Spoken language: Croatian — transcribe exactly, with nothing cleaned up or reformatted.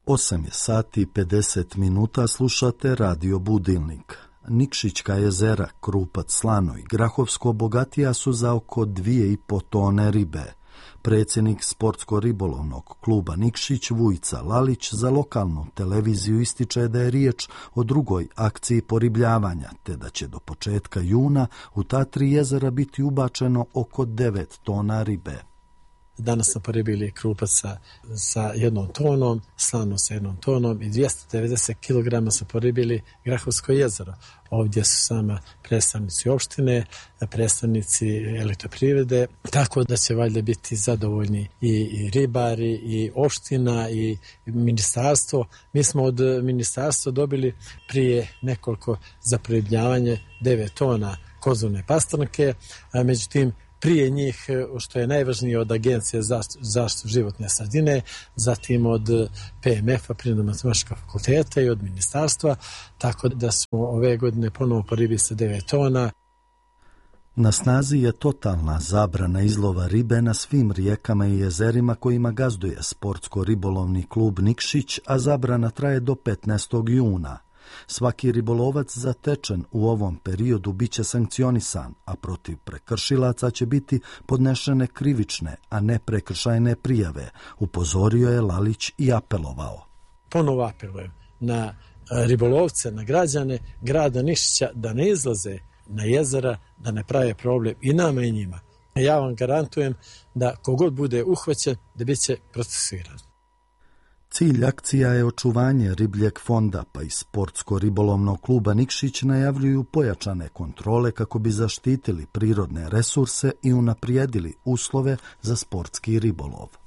osam je sati i pedeset minuta, slušate Radio Budilnik. Nikšićka jezera, Krupac, Slano i Grahovsko bogatija su za oko dvije i po tone ribe. Predsjednik sportsko-ribolovnog kluba Nikšić Vujica Lalić za lokalnu televiziju ističe da je riječ o drugoj akciji poribljavanja, te da će do početka juna u ta tri jezera biti ubačeno oko devet tona ribe. Danas smo poribili Krupaca sa jednom tonom, Slano sa jednom tonom i dvjesto devedeset kilograma smo poribili Grahovsko jezero. Ovdje su sama predstavnici opštine, predstavnici elektroprivrede, tako da će valjda biti zadovoljni i, i ribari, i opština, i ministarstvo. Mi smo od ministarstva dobili prije nekoliko za poribljavanje devet tona kozovne pastrnke, a međutim prije njih, što je najvažnije, od Agencije za zaštitu životne sredine, zatim od P M F-a, Prirodno-matematičkog fakulteta i od ministarstva, tako da smo ove godine ponovo poribili sa devet tona. Na snazi je totalna zabrana izlova ribe na svim rijekama i jezerima kojima gazduje sportsko-ribolovni klub Nikšić, a zabrana traje do petnaestog juna. Svaki ribolovac zatečen u ovom periodu bit će sankcionisan, a protiv prekršilaca će biti podnešene krivične, a ne prekršajne prijave, upozorio je Lalić i apelovao. Ponovo apelujem na ribolovce, na građane grada Nikšića da ne izlaze na jezera, da ne prave problem i nama i njima. Ja vam garantujem da kogod bude uhvaćen, da bit će procesuiran. Cilj akcija je očuvanje ribljeg fonda, pa i sportsko-ribolovnog kluba Nikšić najavljuju pojačane kontrole kako bi zaštitili prirodne resurse i unaprijedili uslove za sportski ribolov.